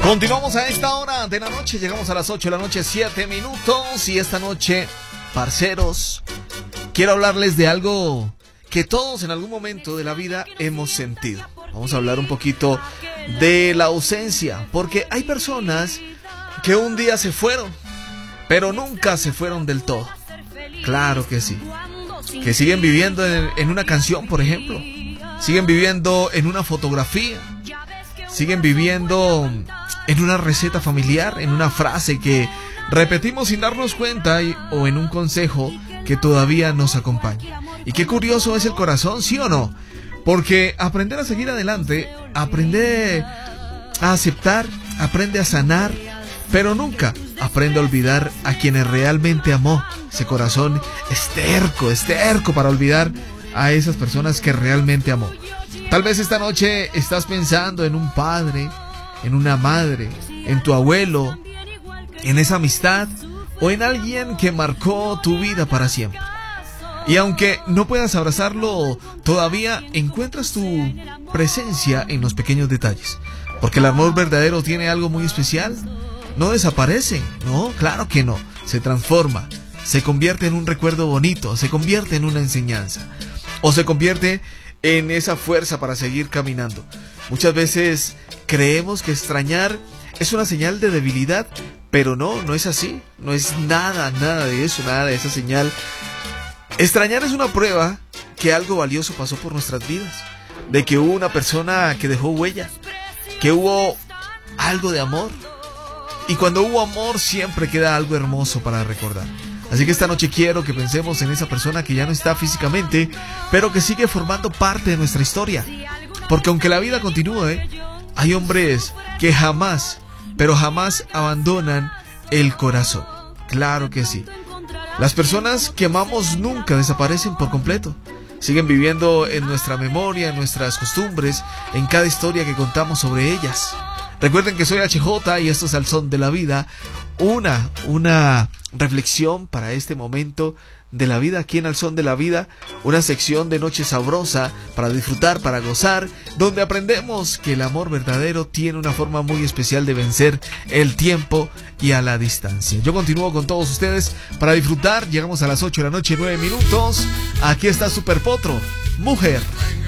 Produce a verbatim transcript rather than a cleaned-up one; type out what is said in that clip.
Continuamos a esta hora de la noche, llegamos a las ocho de la noche, siete minutos, y esta noche, parceros, quiero hablarles de algo que todos en algún momento de la vida hemos sentido. Vamos a hablar un poquito de la ausencia, porque hay personas que un día se fueron, pero nunca se fueron del todo. Claro que sí, que siguen viviendo en, en una canción, por ejemplo, siguen viviendo en una fotografía, siguen viviendo en una receta familiar, en una frase que repetimos sin darnos cuenta y, o en un consejo que todavía nos acompaña. Y qué curioso es el corazón, ¿sí o no? Porque aprender a seguir adelante, aprende a aceptar, aprende a sanar, pero nunca aprende a olvidar a quienes realmente amó. Ese corazón es terco, es terco para olvidar a esas personas que realmente amó. Tal vez esta noche estás pensando en un padre, en una madre, en tu abuelo, en esa amistad o en alguien que marcó tu vida para siempre. Y aunque no puedas abrazarlo todavía, encuentras tu presencia en los pequeños detalles. Porque el amor verdadero tiene algo muy especial. No desaparece, no, claro que no. Se transforma, se convierte en un recuerdo bonito, se convierte en una enseñanza. O se convierte en esa fuerza para seguir caminando. Muchas veces creemos que extrañar es una señal de debilidad, pero no, no es así. No es nada, nada de eso, nada de esa señal. Extrañar es una prueba que algo valioso pasó por nuestras vidas, de que hubo una persona que dejó huella, que hubo algo de amor. Y cuando hubo amor siempre queda algo hermoso para recordar. Así que esta noche quiero que pensemos en esa persona que ya no está físicamente, pero que sigue formando parte de nuestra historia. Porque aunque la vida continúe, hay hombres que jamás, pero jamás abandonan el corazón. Claro que sí. Las personas que amamos nunca desaparecen por completo. Siguen viviendo en nuestra memoria, en nuestras costumbres, en cada historia que contamos sobre ellas. Recuerden que soy H J y esto es Al Son de la Vida. Una, una reflexión para este momento de la vida aquí en Al Son de la Vida. Una sección de noche sabrosa para disfrutar, para gozar, donde aprendemos que el amor verdadero tiene una forma muy especial de vencer el tiempo y a la distancia. Yo continúo con todos ustedes para disfrutar. Llegamos a las ocho de la noche, nueve minutos. Aquí está Super Potro, Mujer.